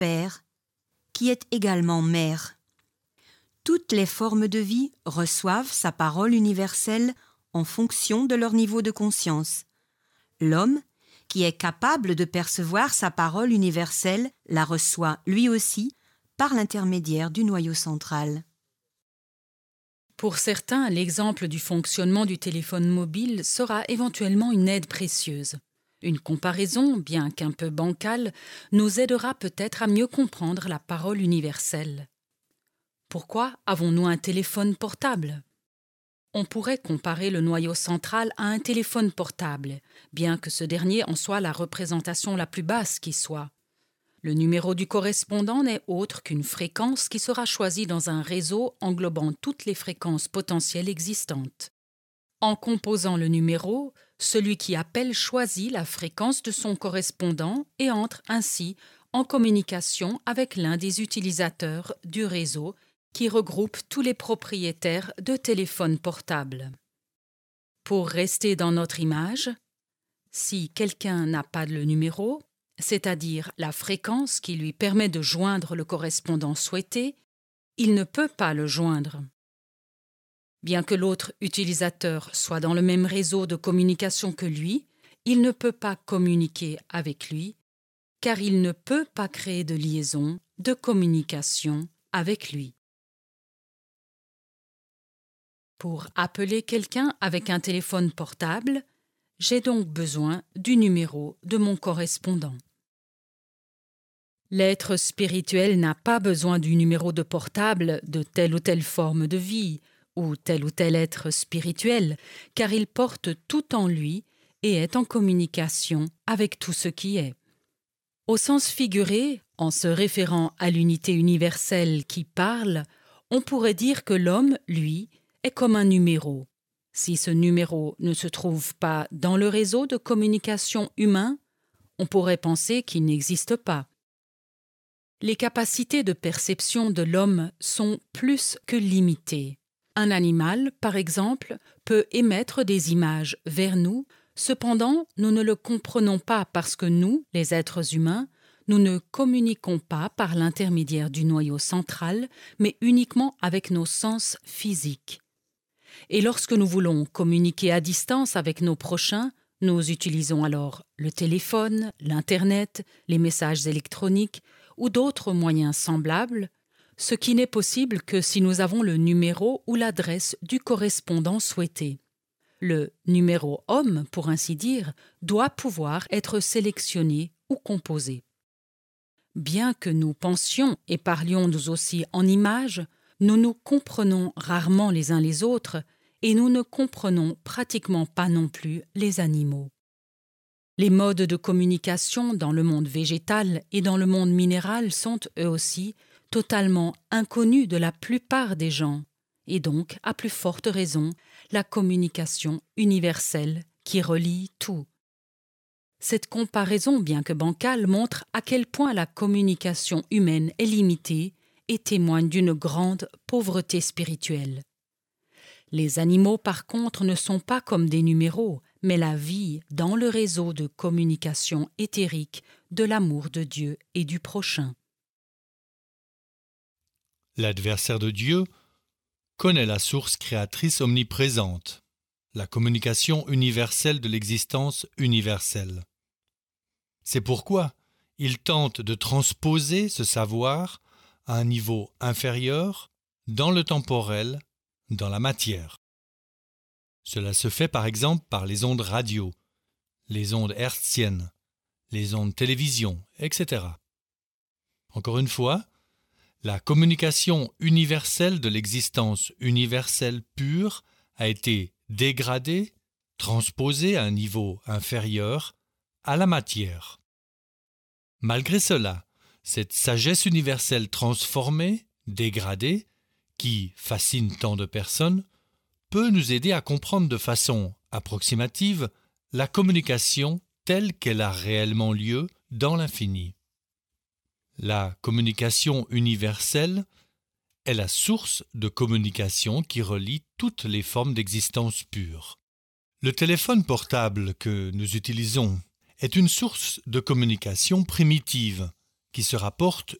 Père, qui est également Mère. Toutes les formes de vie reçoivent sa parole universelle en fonction de leur niveau de conscience. L'homme, qui est capable de percevoir sa parole universelle, la reçoit lui aussi par l'intermédiaire du noyau central. Pour certains, l'exemple du fonctionnement du téléphone mobile sera éventuellement une aide précieuse. Une comparaison, bien qu'un peu bancale, nous aidera peut-être à mieux comprendre la parole universelle. Pourquoi avons-nous un téléphone portable ? On pourrait comparer le noyau central à un téléphone portable, bien que ce dernier en soit la représentation la plus basse qui soit. Le numéro du correspondant n'est autre qu'une fréquence qui sera choisie dans un réseau englobant toutes les fréquences potentielles existantes. En composant le numéro, celui qui appelle choisit la fréquence de son correspondant et entre ainsi en communication avec l'un des utilisateurs du réseau qui regroupe tous les propriétaires de téléphones portables. Pour rester dans notre image, si quelqu'un n'a pas le numéro, c'est-à-dire la fréquence qui lui permet de joindre le correspondant souhaité, il ne peut pas le joindre. Bien que l'autre utilisateur soit dans le même réseau de communication que lui, il ne peut pas communiquer avec lui, car il ne peut pas créer de liaison, de communication avec lui. Pour appeler quelqu'un avec un téléphone portable, j'ai donc besoin du numéro de mon correspondant. L'être spirituel n'a pas besoin du numéro de portable de telle ou telle forme de vie ou tel être spirituel, car il porte tout en lui et est en communication avec tout ce qui est. Au sens figuré, en se référant à l'unité universelle qui parle, on pourrait dire que l'homme, lui, est comme un numéro. Si ce numéro ne se trouve pas dans le réseau de communication humain, on pourrait penser qu'il n'existe pas. Les capacités de perception de l'homme sont plus que limitées. Un animal, par exemple, peut émettre des images vers nous, cependant nous ne le comprenons pas parce que nous, les êtres humains, nous ne communiquons pas par l'intermédiaire du noyau central, mais uniquement avec nos sens physiques. Et lorsque nous voulons communiquer à distance avec nos prochains, nous utilisons alors le téléphone, l'Internet, les messages électroniques ou d'autres moyens semblables, ce qui n'est possible que si nous avons le numéro ou l'adresse du correspondant souhaité. Le numéro homme, pour ainsi dire, doit pouvoir être sélectionné ou composé. Bien que nous pensions et parlions nous aussi en images, nous nous comprenons rarement les uns les autres et nous ne comprenons pratiquement pas non plus les animaux. Les modes de communication dans le monde végétal et dans le monde minéral sont, eux aussi, totalement inconnus de la plupart des gens, et donc, à plus forte raison, la communication universelle qui relie tout. Cette comparaison, bien que bancale, montre à quel point la communication humaine est limitée et témoigne d'une grande pauvreté spirituelle. Les animaux, par contre, ne sont pas comme des numéros, mais la vie dans le réseau de communication éthérique de l'amour de Dieu et du prochain. L'adversaire de Dieu connaît la source créatrice omniprésente, la communication universelle de l'existence universelle. C'est pourquoi il tente de transposer ce savoir à un niveau inférieur, dans le temporel, dans la matière. Cela se fait par exemple par les ondes radio, les ondes hertziennes, les ondes télévision, etc. Encore une fois, la communication universelle de l'existence universelle pure a été dégradée, transposée à un niveau inférieur, à la matière. Malgré cela, cette sagesse universelle transformée, dégradée, qui fascine tant de personnes, peut nous aider à comprendre de façon approximative la communication telle qu'elle a réellement lieu dans l'infini. La communication universelle est la source de communication qui relie toutes les formes d'existence pure. Le téléphone portable que nous utilisons est une source de communication primitive qui se rapporte